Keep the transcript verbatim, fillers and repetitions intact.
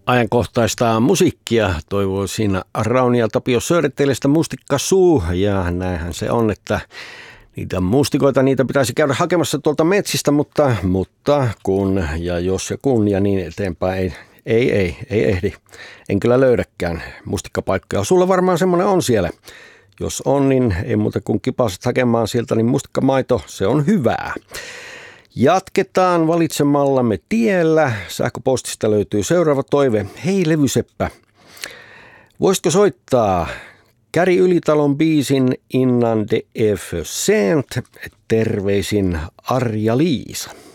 Ajankohtaista musiikkia toivoisin Rauni ja Tapio Söderteillestä Mustikka suu, ja näinhän se on, että niitä mustikoita, niitä pitäisi käydä hakemassa tuolta metsistä, mutta, mutta kun ja jos ja kun ja niin eteenpäin ei, ei, ei, ei ehdi. En kyllä löydäkään mustikkapaikkoja. Sulla varmaan semmoinen on siellä. Jos on, niin ei muuta kuin kipaset hakemaan sieltä, niin mustikkamaito, se on hyvää. Jatketaan valitsemallamme tiellä. Sähköpostista löytyy seuraava toive. Hei Levyseppä, voisitko soittaa Käri Ylitalon biisin Innan de F. Sent? Terveisin Arja-Liisa.